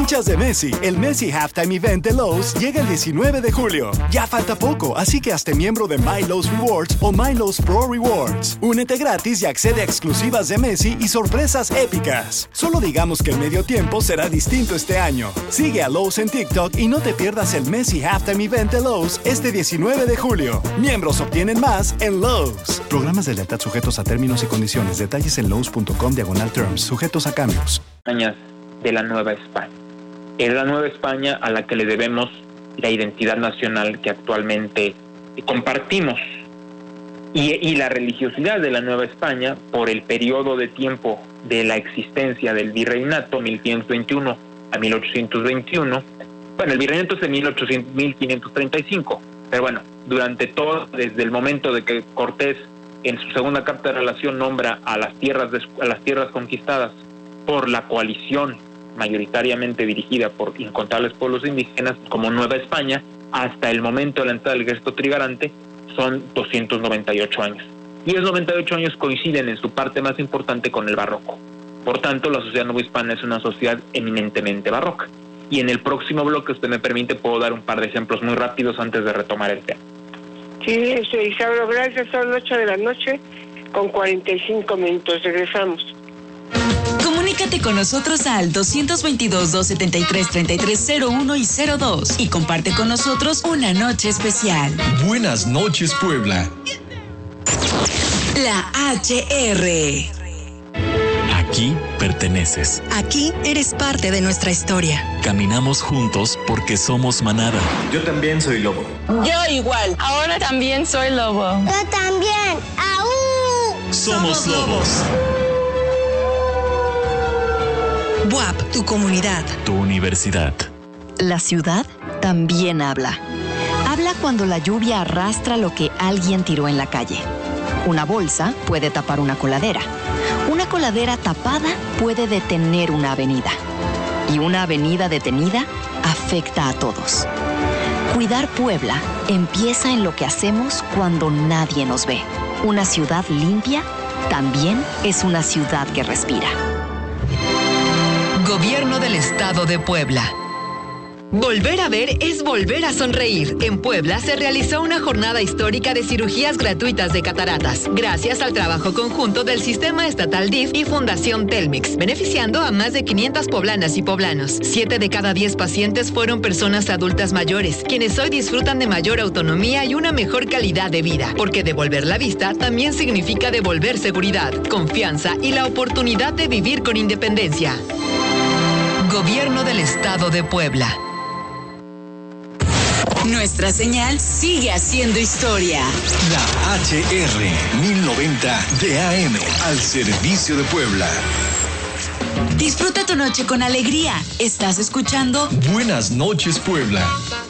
Hinchas de Messi, el Messi Halftime Event de Lowe's llega el 19 de julio. Ya falta poco, así que hazte miembro de My Lowe's Rewards o My Lowe's Pro Rewards. Únete gratis y accede a exclusivas de Messi y sorpresas épicas. Solo digamos que el medio tiempo será distinto este año. Sigue a Lowe's en TikTok y no te pierdas el Messi Halftime Event de Lowe's este 19 de julio. Miembros obtienen más en Lowe's. Programas de lealtad sujetos a términos y condiciones. Detalles en lowes.com/terms. Sujetos a cambios. De la Nueva España. Es la Nueva España a la que le debemos la identidad nacional que actualmente compartimos. Y la religiosidad de la Nueva España, por el periodo de tiempo de la existencia del virreinato, 1521 a 1821, bueno, el virreinato es de 1535, pero bueno, durante todo, desde el momento de que Cortés, en su segunda carta de relación, nombra a las tierras conquistadas por la coalición mayoritariamente dirigida por incontables pueblos indígenas como Nueva España, hasta el momento de la entrada del ejército trigarante, son 298 años. Y esos 98 años coinciden en su parte más importante con el barroco. Por tanto, la sociedad novohispana es una sociedad eminentemente barroca. Y en el próximo bloque, usted me permite, puedo dar un par de ejemplos muy rápidos antes de retomar el tema. Sí, Isauro, gracias. Son 8 de la noche con 45 minutos. Regresamos. Comunícate con nosotros al 222-273-3301 y 02 y comparte con nosotros una noche especial. Buenas noches, Puebla. La HR. Aquí perteneces. Aquí eres parte de nuestra historia. Caminamos juntos porque somos manada. Yo también soy lobo. Yo igual. Ahora también soy lobo. Yo también. ¡Aú! Somos lobos. BUAP, tu comunidad. Tu universidad. La ciudad también habla. Habla cuando la lluvia arrastra lo que alguien tiró en la calle. Una bolsa puede tapar una coladera. Una coladera tapada puede detener una avenida. Y una avenida detenida afecta a todos. Cuidar Puebla empieza en lo que hacemos cuando nadie nos ve. Una ciudad limpia también es una ciudad que respira. Gobierno del Estado de Puebla. Volver a ver es volver a sonreír. En Puebla se realizó una jornada histórica de cirugías gratuitas de cataratas, gracias al trabajo conjunto del Sistema Estatal DIF y Fundación Telmex, beneficiando a más de 500 poblanas y poblanos. 7 de cada 10 pacientes fueron personas adultas mayores, quienes hoy disfrutan de mayor autonomía y una mejor calidad de vida, porque devolver la vista también significa devolver seguridad, confianza y la oportunidad de vivir con independencia. Gobierno del Estado de Puebla. Nuestra señal sigue haciendo historia. La HR 1090 de AM al servicio de Puebla. Disfruta tu noche con alegría. Estás escuchando Buenas noches, Puebla.